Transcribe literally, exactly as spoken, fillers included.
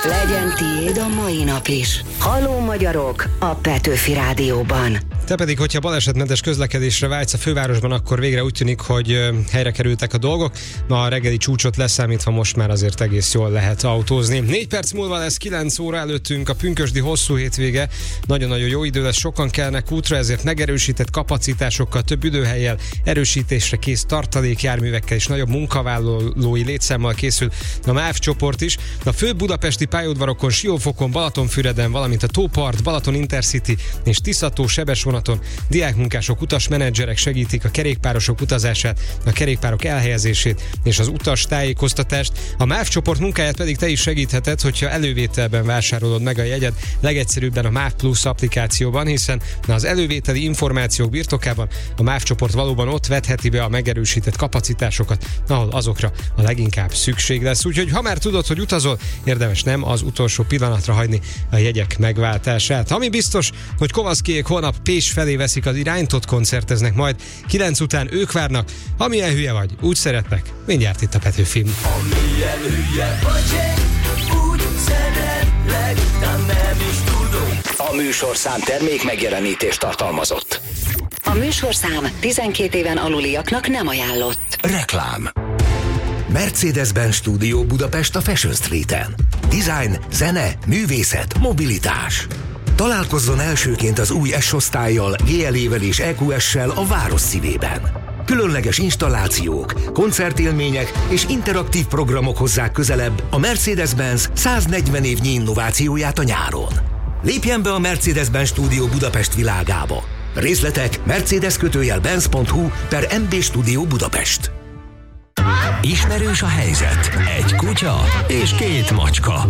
Legyen tiéd a mai nap is. Halló magyarok a Petőfi Rádióban. Te pedig, hogyha balesetmentes közlekedésre vágysz a fővárosban, akkor végre úgy tűnik, hogy helyre kerültek a dolgok. Ma a reggeli csúcsot leszámítva most már azért egész jól lehet autózni. Négy perc múlva lesz kilenc óra, előttünk a pünkösdi hosszú hétvége. Nagyon-nagyon jó idő lesz, sokan kelnek útra, ezért megerősített kapacitásokkal, több időhellyel, erősítésre kész tartalékjárművekkel és nagyobb munkavállalói létszámmal készül a MÁV csoport is. A fő budapesti pályaudvarokon, Siófokon, Balatonfüreden, valamint a Tópart, Balaton Intercity és Tiszató sebes vonaton diákmunkások, utasmenedzserek segítik a kerékpárosok utazását, a kerékpárok elhelyezését és az utas tájékoztatást. A MÁV csoport munkáját pedig te is segítheted, hogyha elővételben vásárolod meg a jegyed, legegyszerűbben a MÁV Plus applikációban, hiszen az elővételi információk birtokában a MÁV csoport valóban ott vetheti be a megerősített kapacitásokat, ahol azokra a leginkább szükség lesz. Úgyhogy ha már tudod, hogy utazol, érdemes nem az utolsó pillanatra hagyni a jegyek megváltását. Ami biztos, hogy Kovaszkijék holnap Pécs felé veszik az irányt, ott koncerteznek majd. Kilenc után ők várnak. Ha milyen hülye vagy, úgy szeretnek. Mindjárt itt a Petőfim. Amilyen hülye vagy, úgy szeretlek, de nem is tudom. A műsorszám termék megjelenítést tartalmazott. A műsorszám tizenkét éven aluliaknak nem ajánlott. Reklám. Mercedes-Benz Studio Budapest a Fashion Streeten. Design, zene, művészet, mobilitás. Találkozzon elsőként az új S-osztállyal, gé el é-vel és é kú es-sel a város szívében. Különleges installációk, koncertélmények és interaktív programok hozzák közelebb a Mercedes-Benz száznegyven évnyi innovációját a nyáron. Lépjen be a Mercedes-Benz Studio Budapest világába. Részletek mercedes kötőjel benz pont hu per em bé Studio Budapest. Ismerős a helyzet. Egy kutya és két macska.